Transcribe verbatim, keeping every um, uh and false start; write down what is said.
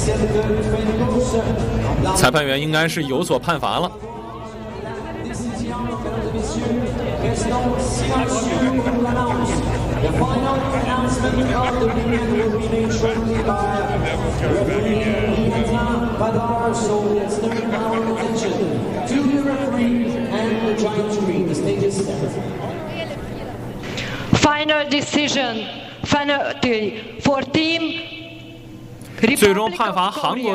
裁判员应该是有所判罚了。 The final announcement of the winner will be made shortly by referee Nina Badar, so let's turn our attention to the referee and the giant screen. The stage is set. Final decision, final for team. 最终判罚韩国。